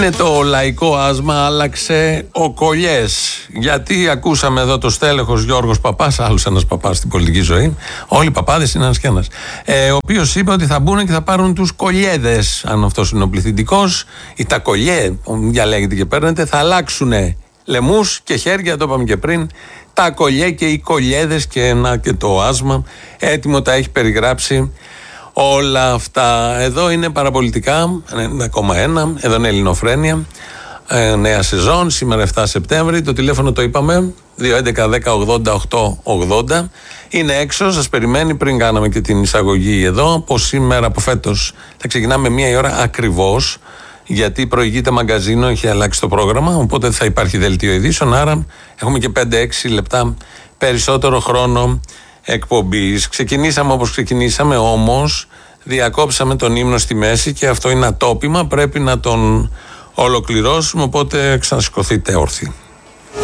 Είναι το λαϊκό άσμα, άλλαξε ο Κολλιές. Γιατί ακούσαμε εδώ το στέλεχος Γιώργος Παπάς, άλλος ένας παπάς στην πολιτική ζωή. Όλοι οι παπάδες είναι ένας και ένας. Ο οποίος είπε ότι θα μπουν και θα πάρουν τους κολλιέδες. Αν αυτός είναι ο πληθυντικός, ή τα κολλιέ, διαλέγεται και παίρνετε, θα αλλάξουν λαιμούς και χέρια, το είπαμε και πριν. Τα κολλιέ και οι κολλιέδες και το άσμα. Έτοιμο τα έχει περιγράψει. Όλα αυτά. Εδώ είναι παραπολιτικά 90,1. Εδώ είναι Ελληνοφρένεια. Νέα σεζόν, σήμερα 7 Σεπτέμβρη. Το τηλέφωνο το είπαμε, 211-10-80-8-80. Είναι έξω, σας περιμένει. Πριν κάναμε και την εισαγωγή εδώ, από σήμερα, από φέτος, θα ξεκινάμε 1 η ώρα ακριβώς, γιατί προηγείται μαγκαζίνο, έχει αλλάξει το πρόγραμμα, οπότε θα υπάρχει δελτίο ειδήσεων, άρα έχουμε και 5-6 λεπτά περισσότερο χρόνο εκπομπής. Ξεκινήσαμε όπως ξεκινήσαμε, όμως διακόψαμε τον ύμνο στη μέση και αυτό είναι ατόπιμα, πρέπει να τον ολοκληρώσουμε, οπότε ξανασηκωθείτε όρθιοι.